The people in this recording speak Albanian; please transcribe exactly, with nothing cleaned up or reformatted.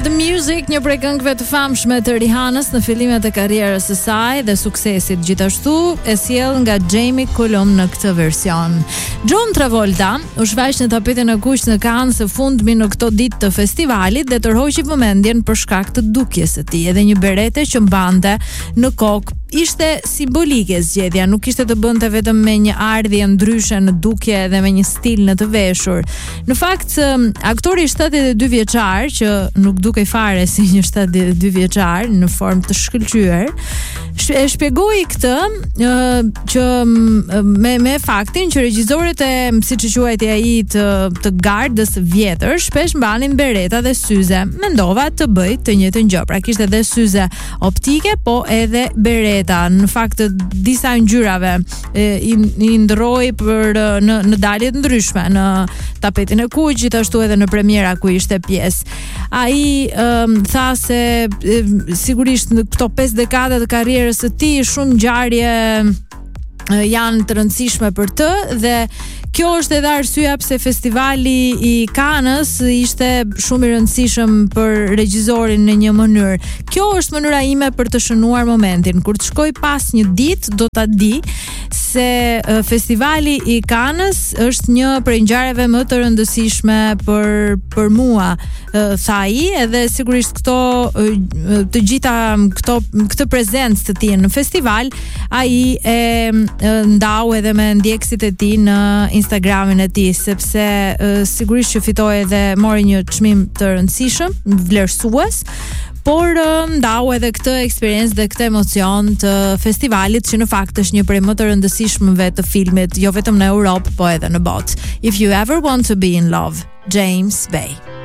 the Music, një prej këngëve të famshme të Rihanës në fillimet e karrierës së saj dhe suksesit gjithashtu, e sjell nga Jamie Cullum në këtë version. John Travolta u shfaq në tapetin e kuq në Cannes së fundmi në këto ditë të festivalit dhe tërhoqi vëmendjen për shkak të dukjes së tij, edhe një berete që mbante në kokë. Ishte simbolike zgjedhja, nuk kishte të bënte vetëm me një ardhje ndryshe në dukje dhe me një stil në të veshur. Në fakt, aktori shtatëdhjetë e dy vjeçar, që nuk dukej fare si një shtatëdhjetë e dy vjeçar në formë të shkëlqyer, e shpjegoi këtë që me me faktin që regjisorët e, siç e quajti ai, të të gardës së vjetër shpesh mbanin bereta dhe syze. Mendova të bëj të njëjtën gjë. Pra kishte edhe syze optike, po edhe bereta. Në fakt disa ngjyrave i, i ndroi për në në dalje të ndryshme në tapetin e kuq, gjithashtu edhe në premiera ku ishte pjesë. Ai um, tha se e, sigurisht në këto pesë dekada të karrierës së tij shumë ngjarje janë të rëndësishme për të dhe kjo është edhe arsyeja pse festivali i Cannes ishte shumë i rëndësishëm për regjisorin në një mënyrë. Kjo është mënyra ime për të shënuar momentin. Kur të shkoj pas një ditë, do ta di se uh, festivali i Cannes është një prej ngjarjeve më të rëndësishme për për mua, uh, tha ai, edhe sigurisht këto uh, të gjitha këto këtë prezencë të tij në festival, ai e uh, ndau edhe me ndjekësit e tij në Instagramin e tij, sepse uh, sigurisht që fitoi dhe mori një çmim të rëndësishëm, vlerësues, por uh, ndau edhe këtë eksperiencë dhe këtë emocion të festivalit, që në fakt është një prej më të rëndësishmëve të filmit, jo vetëm në Europë, po edhe në botë. If You Ever Want to Be in Love, James Bay.